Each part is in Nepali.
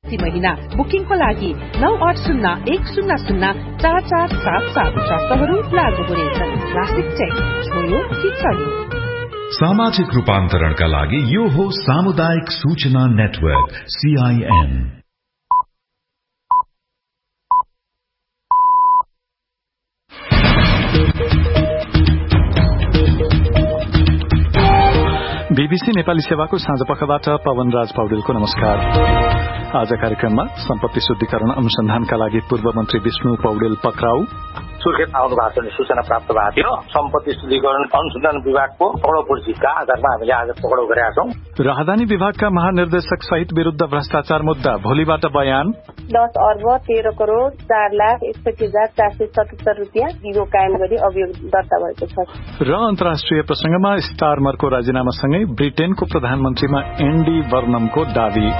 प्रति महिना। बुकिङको लागि 9801004477 शर्तहरू लागू हुनेछन्। क्लासिक चेक छोयो कि चल्यो। सामाजिक रूपान्तरणका लागि यो हो सामुदायिक सूचना नेटवर्क CIN। बीबीसी नेपाली सेवाको साँझपखबाट पवन राज पौडेलको नमस्कार। आज कार्यक्रममा सम्पत्ति शुद्धिकरण अनुसन्धानका लागि पूर्व मन्त्री विष्णु पौडेल पक्राउ, सुर्खेत आउनु भएको छ भने सूचना प्राप्त भएको थियो। सम्पत्ति शुद्धिकरण अनुसन्धान विभागको पक्राउ पुर्जीका आधारमा हामीले आज पक्राउ गरेका छौं। राहदानी विभागका महानिर्देशक सहित विरुद्ध भ्रष्टाचार मुद्दा, भोलिबाट बयान। 10 अर्ब 13 करोड़ 4,61,477 रुपियाँ दिगो कायम गरी अभियोग दर्ता भएको छ। र अन्तर्राष्ट्रिय प्रसंगमा स्टारमरको राजीनामासँगै ब्रिटेनको प्रधानमन्त्रीमा एन्डी बर्नमको दावी।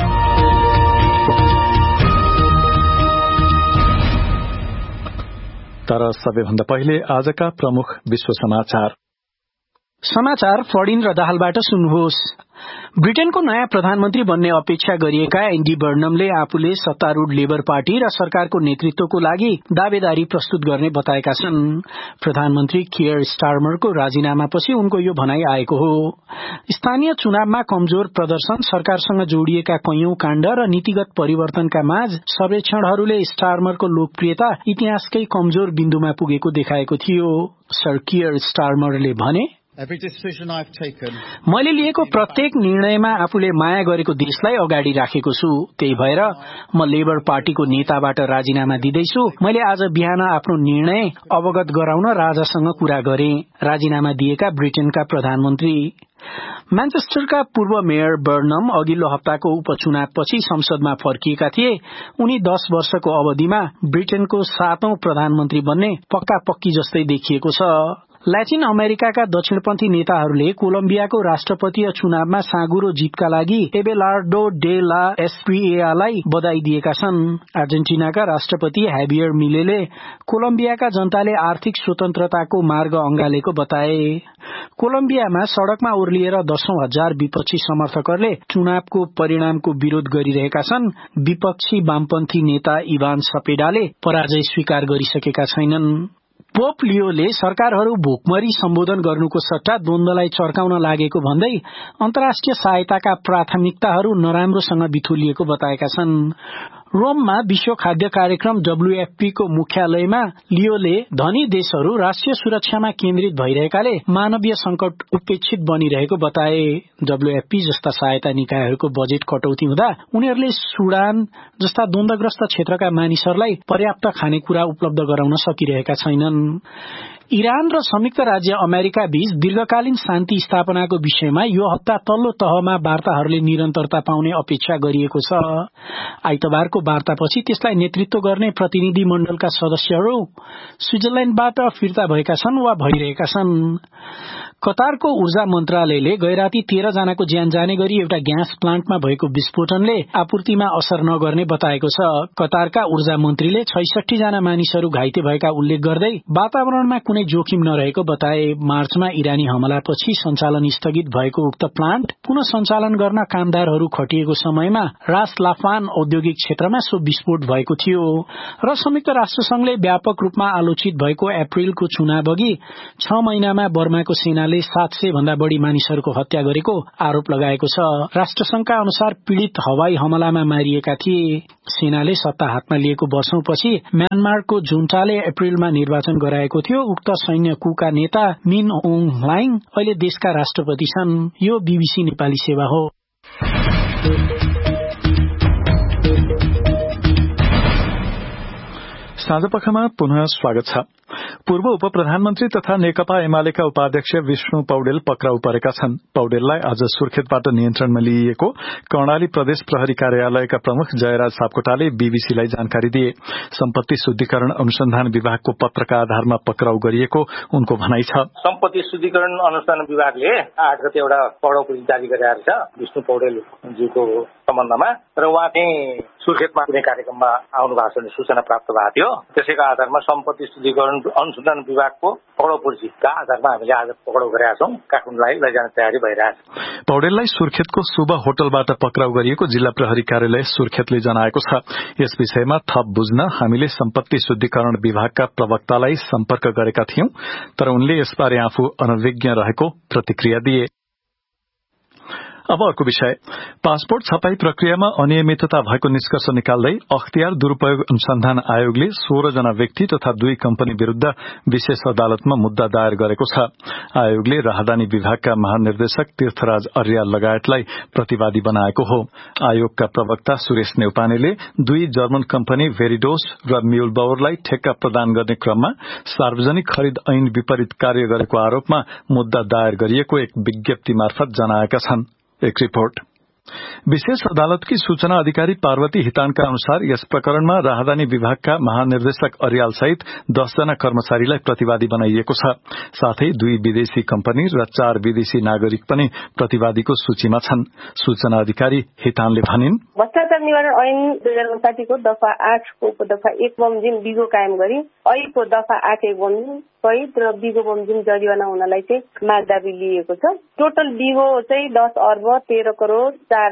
तर सबैभन्दा पहिले आजका प्रमुख विश्व समाचार फडिन र दाहालबाट सुन्नुहोस्। ब्रिटेनको नयाँ प्रधानमन्त्री बन्ने अपेक्षा गरिएका एन्डी बर्नमले आफूले सत्तारूढ़ लेबर पार्टी र सरकारको नेतृत्वको लागि दावेदारी प्रस्तुत गर्ने बताएका छन्। प्रधानमन्त्री कियर स्टारमरको राजीनामापछि उनको यो भनाई आएको हो। स्थानीय चुनावमा कमजोर प्रदर्शन, सरकारसँग जोडिएका कैयौं काण्ड र नीतिगत परिवर्तनका माझ सर्वेक्षणहरूले स्टारमरको लोकप्रियता इतिहासकै कमजोर बिन्दुमा पुगेको देखाएको थियो। सर कियर स्टारमरले भने, मैले लिएको प्रत्येक निर्णयमा आफूले माया गरेको देशलाई अगाडि राखेको छु। त्यही भएर म लेबर पार्टीको नेताबाट राजीनामा दिँदैछु। मैले आज बिहान आफ्नो निर्णय अवगत गराउन राजासँग कुरा गरे। राजीनामा दिएका ब्रिटेनका प्रधानमन्त्री। म्यानचेस्टरका पूर्व मेयर बर्नम अघिल्लो हप्ताको उपचुनावपछि संसदमा फर्किएका थिए। उनी 10 वर्षको अवधिमा ब्रिटेनको 7औं प्रधानमन्त्री बन्ने पक्का पक्की जस्तै देखिएको छ। ल्याटिन अमेरिकाका दक्षिणपन्थी नेताहरूले कोलम्बियाको राष्ट्रपतीय चुनावमा साँगुरो जितका लागि एबेलार्डो डे ला एस्प्रिएलाई बधाई दिएका छन्। अर्जेन्टिनाका राष्ट्रपति हेबियर मिलेले कोलम्बियाका जनताले आर्थिक स्वतन्त्रताको मार्ग अंगालेको बताए। कोलम्बियामा सड़कमा ओर्लिएर 10,000 विपक्षी समर्थकहरूले चुनावको परिणामको विरोध गरिरहेका छन्। विपक्षी वामपन्थी नेता इभान सपेडाले पराजय स्वीकार गरिसकेका छैनन्। पोप लियोले सरकारहरू भोकमरी सम्बोधन गर्नुको सट्टा द्वन्द्वलाई चर्काउन लागेको भन्दै अन्तर्राष्ट्रिय सहायताका प्राथमिकताहरू नराम्रोसँग बिथुलिएको बताएका छन्। रोममा विश्व खाद्य कार्यक्रम WFP को मुख्यालयमा लियोले धनी देशहरू राष्ट्रिय सुरक्षामा केन्द्रित भइरहेकाले मानवीय संकट उपेक्षित बनिरहेको बताए। WFP जस्ता सहायता निकायहरूको बजेट कटौती हुँदा उनीहरूले सुडान जस्ता द्वन्द्वग्रस्त क्षेत्रका मानिसहरूलाई पर्याप्त खानेकुरा उपलब्ध गराउन सकिरहेका छैनन्। इरान र संयुक्त राज्य अमेरिका बीच दीर्घकालीन शान्ति स्थापनाको विषयमा यो हप्ता तल्लो तहमा वार्ताहरूले निरन्तरता पाउने अपेक्षा गरिएको छ। आइतबारको वार्तापछि त्यसलाई नेतृत्व गर्ने प्रतिनिधि मण्डलका सदस्यहरू स्विजरल्याण्डबाट फिर्ता भएका छन् वा भइरहेका छन्। कतारको ऊर्जा मन्त्रालयले गैराती 13 जनाको ज्यान जाने गरी एउटा ग्यास प्लान्टमा भएको विस्फोटनले आपूर्तिमा असर नगर्ने बताएको छ। कतारका ऊर्जा मन्त्रीले 66 जना मानिसहरू घाइते भएका उल्लेख गर्दै वातावरणमा कुनै जोखिम नरहेको बताए। मार्चमा इरानी हमलापछि सञ्चालन स्थगित भएको उक्त प्लान्ट पुनः सञ्चालन गर्न कामदारहरू खटिएको समयमा रास लाफान औद्योगिक क्षेत्रमा सो विस्फोट भएको थियो। र संयुक्त राष्ट्रसंघले व्यापक रूपमा आलोचित भएको अप्रिलको चुनावअघि 6 महिनामा बर्माको सेनाले 700 भन्दा बढ़ी मानिसहरूको हत्या गरेको आरोप लगाएको छ। राष्ट्रसंघका अनुसार पीड़ित हवाई हमलामा मारिएका थिए। सेनाले सत्ता हातमा लिएको वर्षौंपछि म्यानमारको जुन्टाले अप्रिलमा निर्वाचन गराएको थियो। उक्त सैन्य कुका नेता मिन ओङ ह्लाइङ अहिले देशका राष्ट्रपति छन्। यो बीबीसी नेपाली सेवा हो। साँझपखमा पुनः स्वागत छ। पूर्व उप प्रधानमन्त्री तथा नेकपा एमालेका उपाध्यक्ष विष्णु पौडेल पक्राउ परेका छन्। पौडेललाई आज सुर्खेतबाट नियन्त्रणमा लिइएको कर्णाली प्रदेश प्रहरी कार्यालयका प्रमुख जयराज सापकोटाले बीबीसीलाई जानकारी दिए। सम्पत्ति शुद्धिकरण अनुसन्धान विभागको पत्रका आधारमा पक्राउ गरिएको उनको भनाइ छ। सम्पत्ति शुद्धिकरण अनुसन्धान विभागले 8 गते एउटा पक्राउ पुर्जी जारी गरेको छ। विष्णु पौडेलजीको सम्बन्धमा र उहाँ चाहिँ सुर्खेतमा कुनै कार्यक्रममा आउनु भएको छ भने सूचना प्राप्त भएको थियो। त्यसैको आधारमा सम्पत्ति शुद्धिकरण अनुसन्धान विभागको पक्राउ पर्चीका आधारमा हामीले आज पक्राउ गरेका छौं। काठमाडौँलाई लैजाने तयारी भइरहेछ। पौडेललाई सुर्खेतको शुभ होटलबाट पक्राउ गरिएको जिल्ला प्रहरी कार्यालय सुर्खेतले जनाएको छ। यस विषयमा थप बुझ्न हामीले सम्पत्ति शुद्धिकरण विभागका प्रवक्तालाई सम्पर्क गरेका थियौं, तर उनले यसबारे आफू अनभिज्ञ रहेको प्रतिक्रिया दिए। अब अर्को विषय, पासपोर्ट छपाई प्रक्रियामा अनियमितता भएको निष्कर्ष निकाल्दै अख्तियार दुरूपयोग अनुसन्धान आयोगले 16 जना व्यक्ति तथा 2 कम्पनी विरूद्ध विशेष अदालतमा मुद्दा दायर गरेको छ। आयोगले राहदानी विभागका महानिर्देशक तीर्थराज अर्याल लगायतलाई प्रतिवादी बनाएको हो। आयोगका प्रवक्ता सुरेश नेउपानेले 2 जर्मन कम्पनी भेरिडोस र म्युलबाउरलाई ठेक्का प्रदान गर्ने क्रममा सार्वजनिक खरिद ऐन विपरीत कार्य गरेको आरोपमा मुद्दा दायर गरिएको एक विज्ञप्ति मार्फत जनाएका छन्। एक रिपोर्ट। विशेष अदालतकी सूचना अधिकारी पार्वती हितानका अनुसार यस प्रकरणमा राहदानी विभागका महानिर्देशक अर्याल सहित 10 जना कर्मचारीलाई प्रतिवादी बनाइएको छ। साथै 2 विदेशी कम्पनी र 4 विदेशी नागरिक पनि प्रतिवादीको सूचीमा छन्। सूचना अधिकारी हितानले भनिन्, भ्रष्टाचार निवारण ऐन 2059 को दफा 8 को दफा 1 बमोजिम बिगो कायम गरी ऐको दफा 8 1 बमोजिम सहित र बिगो बमोजिम जरिवाना हुनलाई चाहिँ मागदाबी लिएको छ। टोटल बिगो चाहिँ 10 अर्ब 13 करोड़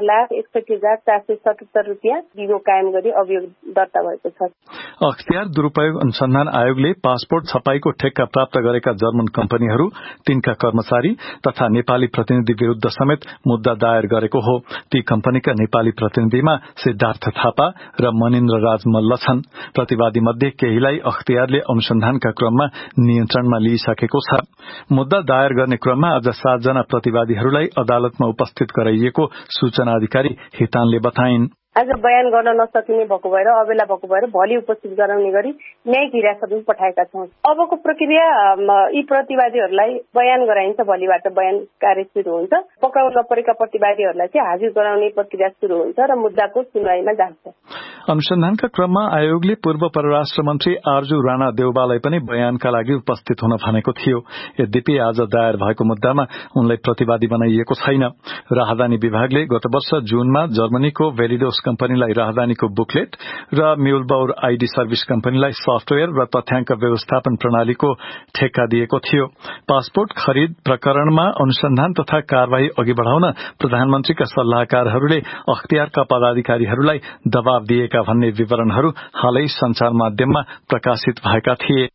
4,61,477 रुपियाँ बिगो कायम गरी अभियोग दर्ता भएको छ। अख्तियार दुरूपयोग अनुसन्धान आयोगले पासपोर्ट छपाईको ठेक्का प्राप्त गरेका जर्मन कम्पनीहरू, तिनका कर्मचारी तथा नेपाली प्रतिनिधि विरूद्ध समेत मुद्दा दायर गरेको हो। ती कम्पनीका नेपाली प्रतिनिधिमा सिद्धार्थ थापा र मनिन्द्र राज मल्ल छन्। प्रतिवादी मध्ये केहीलाई अख्तियारले अनुसन्धानका क्रममा नियन्त्रणमा लिइसकेको छ। मुद्दा दायर गर्ने क्रममा आज 7 जना प्रतिवादीहरूलाई अदालतमा उपस्थित गराइएको सूचना अधिकारी हितानले बताइन्। आज बयान गर्न नसकिने भएको भएर अबेला भएको भएर भोलि उपस्थित गराउने गरी न्यायिक हिरासतमा पठाएका छौं। अबको प्रक्रिया यी प्रतिवादीहरूलाई बयान गराइन्छ। भोलिबाट बयान कार्य शुरू हुन्छ। पक्राउ नपरेका प्रतिवादीहरूलाई चाहिँ हाजिर गराउने प्रक्रिया शुरू हुन्छ र मुद्दाको सुनवाईमा जान्छ। अनुसन्धानका क्रममा आयोगले पूर्व परराष्ट्र मन्त्री आर्जु राणा देउबालाई पनि बयानका लागि उपस्थित हुन भनेको थियो। यद्यपि आज दायर भएको मुद्दामा उनलाई प्रतिवादी बनाइएको छैन। राहदानी विभागले गत वर्ष जूनमा जर्मनीको भेलिडोस कम्पनीलाई राहदानीको बुकलेट र म्युलबाउर आईडी सर्भिस कम्पनीलाई सफ्टवेयर र तथ्याङ्क व्यवस्थापन प्रणालीको ठेक्का दिएको थियो। पासपोर्ट खरिद प्रकरणमा अनुसन्धान तथा कार्यवाही अघि बढ़ाउन प्रधानमन्त्रीका सल्लाहकारहरूले अख्तियारका पदाधिकारीहरूलाई दबाव दिएका भन्ने विवरणहरू हालै संचार माध्यममा प्रकाशित भएका थिए।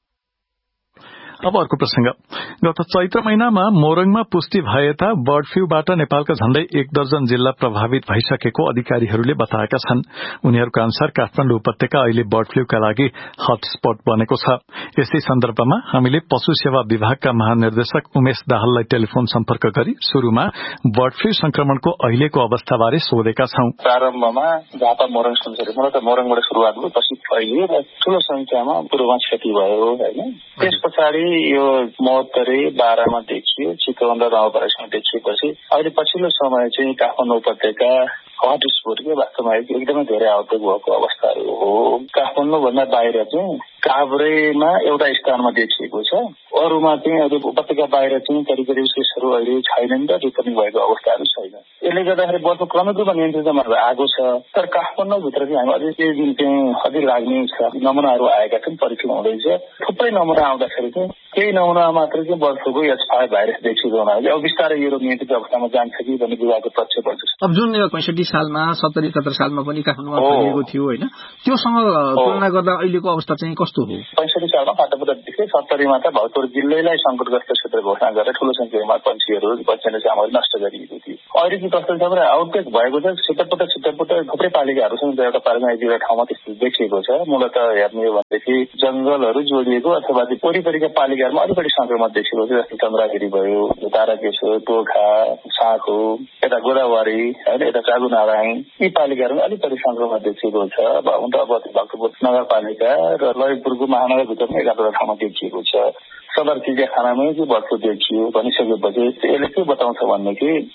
अब अर्को प्रसंग, गत चैत्र महिनामा मोरङमा पुष्टि भएता बर्ड फ्लूबाट नेपालका झण्डै 1 दर्जन जिल्ला प्रभावित भइसकेको अधिकारीहरूले बताएका छन्। उनीहरूका अनुसार काठमाडौँ उपत्यका अहिले बर्ड फ्लूका लागि हटस्पट बनेको छ। यसै सन्दर्भमा हामीले पशु सेवा विभागका महानिर्देशक उमेश दाहाललाई टेलिफोन सम्पर्क गरी शुरूमा बर्ड फ्लू संक्रमणको अहिलेको अवस्थाबारे सोधेका छौं। प्रारम्भमा झापा मोरङ सुनसरी मलाई त मोरङबाट सुरुवात भयो, पछि फैलियो र ठूलो संख्यामा पूर्वमा क्षति भयो हैन। त्यस पछाडि यो महोत्तरी 12 मा देखियो, चितवन र नवलपरासीमा देखिएपछि अहिले पछिल्लो समय चाहिँ काठमाडौँ उपत्यका हटस्पट के वास्तवमा एकदमै धेरै आउटब्रेक भएको अवस्थाहरू हो। काठमाडौँ भन्दा बाहिर चाहिँ काभ्रेमा एउटा स्थानमा देखिएको छ। अरूमा चाहिँ अहिले उपत्यका बाहिर चाहिँ करिब करिब केसहरू अहिले छैनन् र रिपोर्टिङ भएको अवस्थाहरू छैन। यसले गर्दाखेरि बर्डको क्रमिक रूपमा नियन्त्रणमा आएको छ। तर काठमाडौँ भित्र चाहिँ हामी अझै केही दिन चाहिँ अझै लाग्ने छ। नमुनाहरू आएका छन्, परीक्षण हुँदैछ। थुप्रै नमुना आउँदाखेरि चाहिँ केही नमुना मात्र चाहिँ बर्ड फ्लूको H5 भाइरस देखिएको हुनाले अब बिस्तारै यो नियन्त्रित अवस्थामा जान्छ कि भन्ने विभागको तथ्य पर्छ। अब जुन 65 सालमा 70-71 सालमा पनि काठमाडौँमा फैलिएको थियो हैन, त्योसँग तुलना गर्दा अहिलेको अवस्था चाहिँ कस्तो हो? 65 सालमा फाटाफुटा देखे, 70 मा त भरतपुर जिल्लालाई संकटग्रस्त क्षेत्र घोषणा गरेर ठूलो संख्यामा पन्छीहरू बच्चाले चामल नष्ट गरिएको थियो। अहिले चाहिँ कस्तो छ भने आउटब्रेक भएको छ। छिटपट थुप्रै पालिकाहरू छन्। एउटा पालिका एउटा ठाउँमा त्यस्तो देखिएको छ। मूलत हेर्ने हो भनेदेखि जंगलहरू जोडिएको अथवा वरिपरिका पालिकाहरूमा अलिक बढी संक्रमण देखिएको छ। जस्तो चन्द्रागिरी भयो, ताराकेश्वर, टोखा, साँखो, यता गोदावरी हैन, यता चागुनारायण, यी पालिकाहरूमा अलिक बढी संक्रमण देखिएको छ। अब भक्तपुर नगरपालिका र ललितपुरको महानगरभित्रमा 11 ठाउँमा देखिएको छ। सदर चिडियाखानामै चाहिँ बर्ड फ्लू देखियो भनिसकेपछि यसले के बताउँछ भनेदेखि जंगल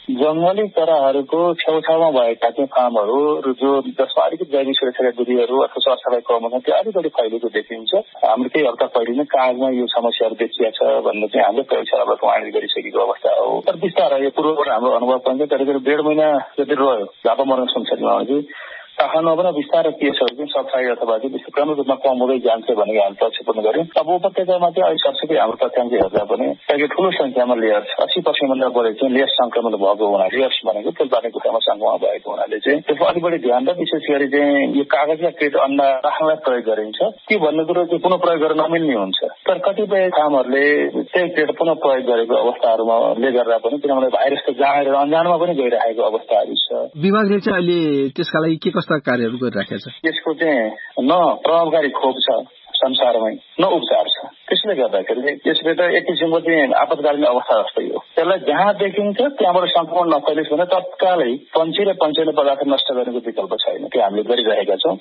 गोर्खाली चराहरूको छेउछाउमा भएका चाहिँ फार्महरू जो जसमा अलिकति जैविक सुरक्षाका विधिहरू अथवा सरसफाई कम हुन्छ त्यो अलिक बढी फैलिएको देखिन्छ। हामीले केही हप्ता पहिले नै कागमा यो समस्याहरू देखिया छ भन्ने चाहिँ हामीले प्रयोगशालाबाट वाणिज्य गरिसकेको अवस्था हो। तर बिस्तारै यो पूर्वबाट हाम्रो अनुभव पनि करिब 1.5 महिना जति रह्यो झापा मरण सुनसरीमा चाहिँ काठमाडौँमा पनि बिस्तारै केसहरू चाहिँ सफाई अथवा चाहिँ क्रमिक रूपमा कम हुँदै जान्छ भनेर हामी प्रक्षेपण गर्यौं। अब उपत्यकामा चाहिँ अहिले सरसफाई हाम्रो तथ्याङ्क हेर्दा पनि त्यही ठूलो संख्यामा लेयर्स 80% भन्दा बढी चाहिँ लेयर्स संक्रमण भएको हुनाले लेयर्स भनेको फुलपानी कुरामा संक्रमण भएको हुनाले चाहिँ त्यसको अलिक बढी ध्यान र विशेष गरी चाहिँ यो कागजका क्रेट अन्डा राख्नलाई प्रयोग गरिन्छ। के भन्ने कुरो चाहिँ पुनः प्रयोग गर्न नमिल्ने हुन्छ। तर कतिपय फार्महरूले त्यही क्रेट पुनः प्रयोग गरेको अवस्थाहरूमा ले गर्दा पनि किनभने भाइरस त जानेर अनजानमा पनि गइरहेको अवस्थाहरू छ। विभागले चाहिँ अहिले त्यसका लागि के कस्ता कार्यहरू गरिराखेको छ? यसको चाहिँ न प्रभावकारी खोप छ संसारमै, न उपचार छ। त्यसले गर्दाखेरि यसबाट एक किसिमको चाहिँ आपतकालीन अवस्था जस्तै हो। त्यसलाई जहाँ देखिन्छ त्यहाँबाट संक्रमण नफैलियोस् भने तत्कालै पन्छी र पञ्चेन्य पदार्थ नष्ट गर्नेको विकल्प छैन। त्यो हामीले गरिरहेका छौँ।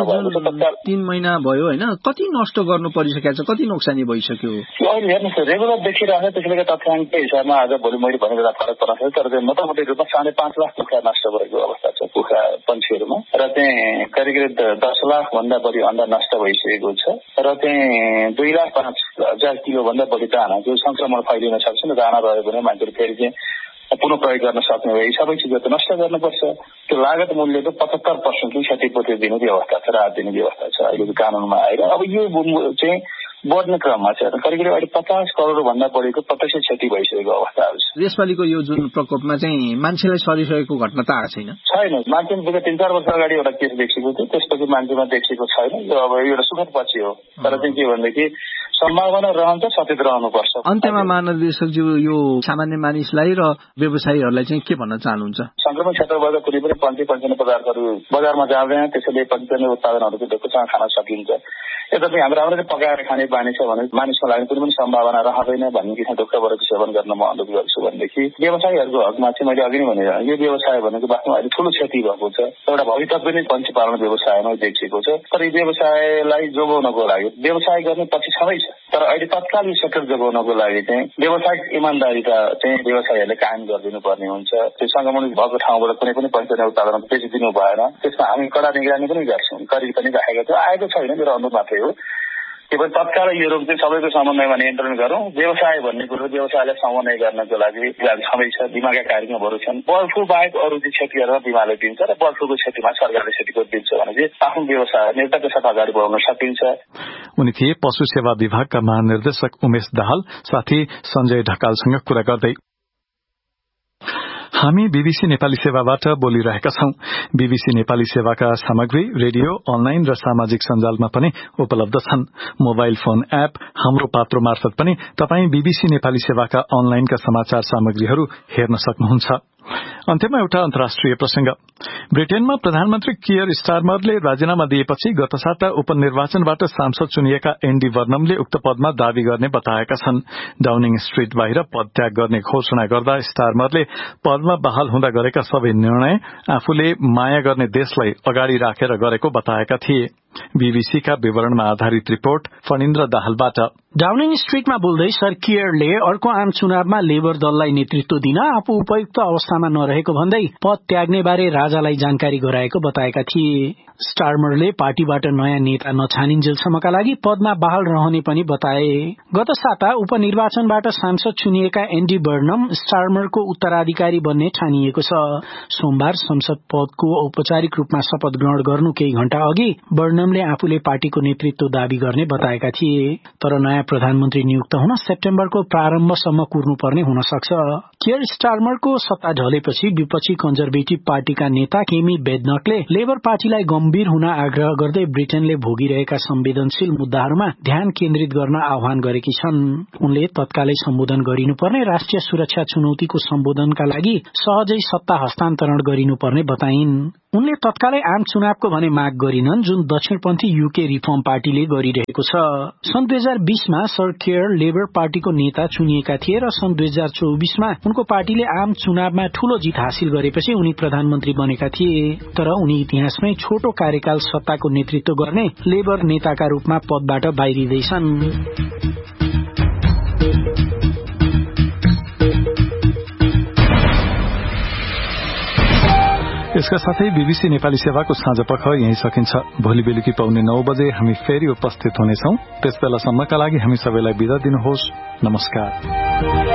3 महिना भयो होइन, कति नष्ट गर्नु परिसकेको छ, कति नोक्सानी भइसक्यो? अहिले हेर्नुहोस् रेगुलर देखिरहेको त्यसले गर्दा तथ्याङ्ककै हिसाबमा आज भोलि मैले भनेको बेला फरक पर्छ। तर चाहिँ मोटामोटी रूपमा 5.5 लाख कुखुरा नष्ट भएको अवस्था छ कुखुरा पन्छीहरूमा र चाहिँ करिब 10 लाख भन्दा बढी अन्डा नष्ट भइसकेको छ र चाहिँ 2,05,000 किलो भन्दा बढी दाना जो संक्रमण फैलिन सक्छ नि दाना रह्यो भने मान्छेले फेरि चाहिँ पुनः प्रयोग गर्न सक्ने भए सबै चिजहरू नष्ट गर्नुपर्छ। त्यो लागत मूल्यको 75% क्षतिपूर्ति दिने व्यवस्था छ, राहत दिने व्यवस्था छ अहिले कानूनमा आएर। अब यो चाहिँ बढ्ने क्रममा छ। करिब अहिले 50 करोड भन्दा बढीको प्रत्यक्ष क्षति भइसकेको अवस्थाहरू छ। यसपालिको यो जुन प्रकोपमा चाहिँ मान्छेलाई सरिसकेको घटना त आएको छैन? मान्छेमा 3-4 वर्ष अगाडि एउटा केस देखिएको थियो, त्यसपछि मान्छेमा देखिएको छैन। यो अब एउटा सुखद पछि हो। तर चाहिँ के भनेदेखि सम्भावना रहन्छ, सचेत रहनुपर्छ। अन्त्यमा महानिर्देशकज्यू यो सामान्य मानिसलाई र व्यवसायीहरूलाई चाहिँ के भन्न चाहनुहुन्छ? संक्रमण क्षेत्रबाट कुनै पनि पञ्चेन्य पदार्थहरू बजारमा जाँदैन, त्यसैले पञ्चेन्य उत्पादनहरूको ढोकासँग खान सकिन्छ। यद्यपि हाम्रो राम्ररी पकाएर खाने बानी छ भने मानिसमा लाग्ने कुनै पनि सम्भावना रहँदैन भन्ने किसिमको ढोकाबाट सेवन गर्न म अनुरोध गर्छु। भनेदेखि व्यवसायीहरूको हकमा चाहिँ मैले अघि नै भने यो व्यवसाय भनेको वास्तवमा अहिले ठूलो क्षति भएको छ। एउटा भवितव्य नै पन्छी पालन व्यवसायमा देखिएको छ। तर यो व्यवसायलाई जोगाउनको लागि व्यवसाय गर्ने पछि छँदैछ। तर अहिले तत्काल यो सेक्टर जोगाउनको लागि चाहिँ व्यावसायिक इमान्दारीता चाहिँ व्यवसायीहरूले कायम गरिदिनु पर्ने हुन्छ। त्यो संक्रमण भएको ठाउँबाट कुनै पनि पञ्चेन्य उत्पादन बेचिदिनु भएन। त्यसमा हामी कडा निगरानी पनि गर्छौँ, गरी पनि राखेका छौँ। आएको छैन, मेरो अनुरोध मात्रै हो। केवल तत्काल यो रोग चाहिँ सबैको समन्वयमा नियन्त्रण गरौँ। व्यवसाय भन्ने कुरो व्यवसायलाई समन्वय गर्नको लागि छँदैछ, बिमाका कार्यक्रमहरू छन्। बर्ड फ्लू बाहेक अरू चाहिँ क्षतिहरूमा बिमाले दिन्छ र बर्ड फ्लूको क्षतिमा सरकारले क्षतिपूर्ति दिन्छ भने चाहिँ आफ्नो व्यवसाय निर्धक्क साथ अगाडि बढाउन सकिन्छ। उनी थिए पशु सेवा विभागका महानिर्देशक उमेश दाहाल, साथी संजय ढकालसँग कुरा गर्दै। हामी बीबीसी नेपाली सेवाबाट बोलिरहेका छौं। बीबीसी नेपाली सेवाका सामग्री रेडियो, अनलाइन र सामाजिक सञ्जालमा पनि उपलब्ध छन्। मोबाइल फोन एप हाम्रो पात्रो मार्फत पनि तपाई बीबीसी नेपाली सेवाका अनलाइनका समाचार सामग्रीहरू हेर्न सक्नुहुन्छ। अन्त्यमा एउटा अन्तर्राष्ट्रिय प्रसंग। ब्रिटेनमा प्रधानमन्त्री कियर स्टारमरले राजीनामा दिएपछि गत साता उपनिर्वाचनबाट सांसद चुनिएका एन्डी बर्नमले उक्त पदमा दावी गर्ने बताएका छन्। डाउनिङ स्ट्रीट बाहिर पदत्याग गर्ने घोषणा गर्दा स्टारमरले पदमा बहाल हुँदा गरेका सबै निर्णय आफूले माया गर्ने देशलाई अगाडि राखेर गरेको बताएका थिए। बीबीसीका विवरणमा आधारित रिपोर्ट फणिन्द्र दाहालबाट। डाउनिङ स्ट्रीटमा बोल्दै सर कियरले अर्को आम चुनावमा लेबर दललाई नेतृत्व दिन आफू उपयुक्त अवस्थामा नरहेको भन्दै पद त्याग्ने बारे राजालाई जानकारी गराएको बताएका थिए। स्टारमरले पार्टीबाट नयाँ नेता नछानिन्जेलसम्मका लागि पदमा बहाल रहने पनि बताए। गत साता उपनिर्वाचनबाट सांसद चुनिएका एन्डी बर्नम स्टारमरको उत्तराधिकारी बन्ने ठानिएको छ। सोमबार संसद पदको औपचारिक रूपमा शपथ ग्रहण गर्नु केही घण्टा अघि बर्नमले आफूले पार्टीको नेतृत्व दावी गर्ने बताएका थिए। तर नयाँ प्रधानमन्त्री नियुक्त हुन सेप्टेम्बरको प्रारम्भसम्म कुर्नुपर्ने हुन सक्छ। कियर स्टारमरको सत्ता ढलेपछि विपक्षी कन्जर्भेटिभ पार्टीका नेता केमी बेडनकले लेबर पार्टीलाई गम्भीर हुन आग्रह गर्दै ब्रिटेनले भोगिरहेका संवेदनशील मुद्दाहरूमा ध्यान केन्द्रित गर्न आह्वान गरेकी छन्। उनले तत्कालै सम्बोधन गरिनुपर्ने राष्ट्रिय सुरक्षा चुनौतीको सम्बोधनका लागि सहजै सत्ता हस्तान्तरण गरिनुपर्ने बताइन्। उनले तत्कालै आम चुनावको भने माग गरिनन्, जुन दक्षिणपन्थी युके रिफर्म पार्टीले गरिरहेको छ। सन् 2020 मा सर केयर लेबर पार्टीको नेता चुनिएका थिए र सन् 2024 मा उनको पार्टीले आम चुनावमा ठूलो जित हासिल गरेपछि उनी प्रधानमन्त्री बनेका थिए। तर उनी इतिहासमै छोटो कार्यकाल सत्ताको नेतृत्व गर्ने लेबर नेताका रूपमा पदबाट बाहिरिँदैछन्। यसका साथै बीबीसी नेपाली सेवाको साँझ पख यही सकिन्छ। भोलि बेलुकी पाउने 9 बजे हामी फेरि उपस्थित हुनेछौं। त्यसबेलासम्मका लागि हामी सबैलाई बिदा दिनुहोस्। नमस्कार।